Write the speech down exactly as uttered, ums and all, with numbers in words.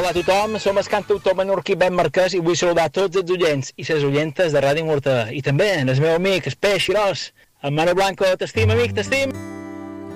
Hola a tothom, som el cantautor menorquí Ben Marquès i vull saludar tots els oients i les oientes de Ràdio Morta i també el meu amic, el Peix Xirós, el Mano Blanco, t'estim amic, t'estim!